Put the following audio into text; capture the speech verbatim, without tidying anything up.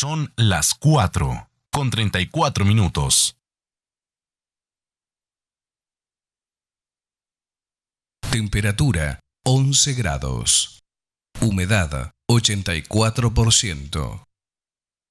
Son las cuatro con treinta y cuatro minutos. Temperatura once grados. Humedad ochenta y cuatro por ciento.